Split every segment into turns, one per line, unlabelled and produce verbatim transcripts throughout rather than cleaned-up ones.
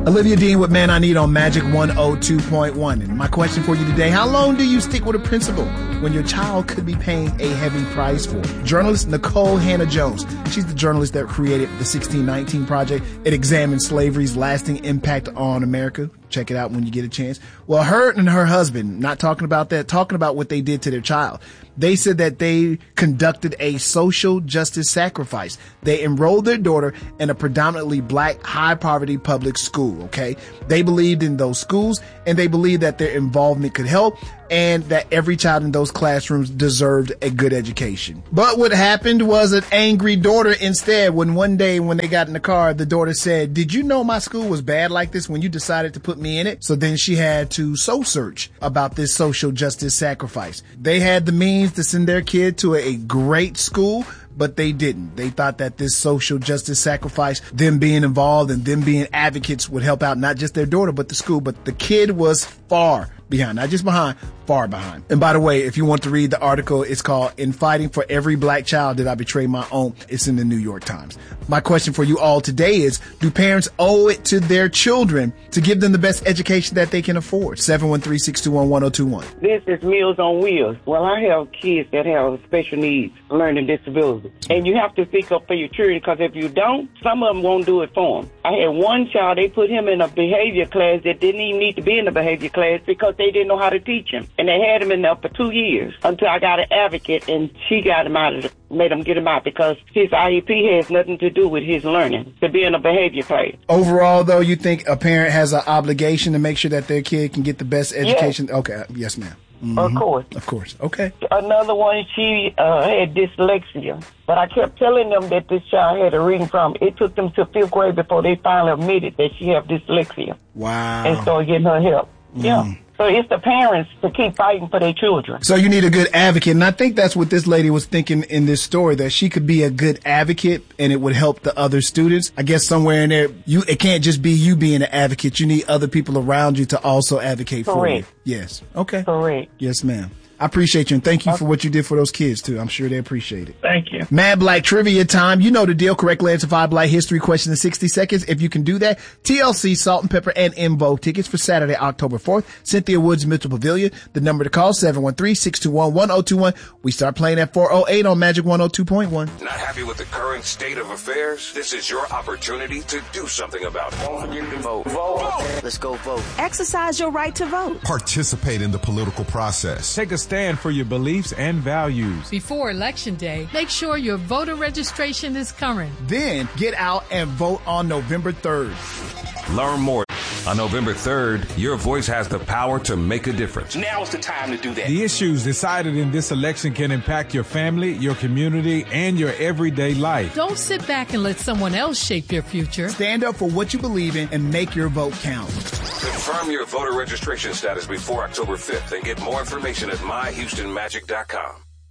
Olivia Dean with Man I Need on Magic one oh two point one. And my question for you today, how long do you stick with a principal when your child could be paying a heavy price for it? Journalist Nicole Hannah-Jones, she's the journalist that created the sixteen nineteen Project. It examines slavery's lasting impact on America. Check it out when you get a chance. Well, her and her husband, not talking about that, talking about what they did to their child. They said that they conducted a social justice sacrifice. They enrolled their daughter in a predominantly black, high poverty public school, okay? They believed in those schools and they believed that their involvement could help and that every child in those classrooms deserved a good education. But what happened was an angry daughter instead, when one day when they got in the car, the daughter said, "Did you know my school was bad like this when you decided to put me in it?" So then she had to soul search about this social justice sacrifice. They had the means to send their kid to a great school, but they didn't. They thought that this social justice sacrifice, them being involved and them being advocates, would help out not just their daughter, but the school. But the kid was far behind, not just behind, far behind. And by the way, if you want to read the article, it's called "In Fighting for Every Black Child Did I Betray My Own." It's in the New York Times. My question for you all today is, do parents owe it to their children to give them the best education that they can afford? seven one three, six two one, one oh two one.
This is Meals on Wheels. Well, I have kids that have special needs, learning disabilities. And you have to speak up for your children, because if you don't, some of them won't do it for them. I had one child, they put him in a behavior class that didn't even need to be in the behavior class because they didn't know how to teach him. And they had him in there for two years until I got an advocate and she got him out of the, made him get him out, because his I E P has nothing to do with his learning, to be in a behavior class.
Overall, though, you think a parent has an obligation to make sure that their kid can get the best education? Yes. Okay. Yes, ma'am. Mm-hmm.
Of course.
Of course. Okay.
Another one, she uh, had dyslexia. But I kept telling them that this child had a reading problem. It took them to fifth grade before they finally admitted that she had dyslexia.
Wow.
And started getting her help. Mm. Yeah. So it's the parents to keep fighting for their children.
So you need a good advocate. And I think that's what this lady was thinking in this story, that she could be a good advocate and it would help the other students. I guess somewhere in there, you it can't just be you being an advocate. You need other people around you to also advocate
Correct.
for you. Yes. Okay.
Correct.
Yes, ma'am. I appreciate you, and thank you for what you did for those kids, too. I'm sure they appreciate it.
Thank you.
Mad Black Trivia time. You know the deal. Correctly answer five Black history questions in sixty seconds. If you can do that, T L C, Salt and Pepper, and En Vogue tickets for Saturday, October fourth. Cynthia Woods Mitchell Pavilion. The number to call, seven one three, six two one, one oh two one. We start playing at four oh eight on Magic one oh two point one.
Not happy with the current state of affairs? This is your opportunity to do something about it.
Don't forget to vote. Vote. vote. Let's go vote.
Exercise your right to vote.
Participate in the political process.
Take a stand for your beliefs and values.
Before Election Day, make sure your voter registration is current.
Then get out and vote on November third.
Learn more. On November third, your voice has the power to make a difference.
Now's the time to do that.
The issues decided in this election can impact your family, your community, and your everyday life.
Don't sit back and let someone else shape your future.
Stand up for what you believe in and make your vote count.
Confirm your voter registration status before October fifth and get more information at my houston magic dot com.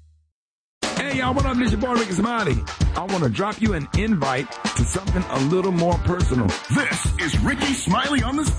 Hey, y'all, what up? This your boy, Ricky Smiley. I want to drop you an invite to something a little more personal.
This is Ricky Smiley on the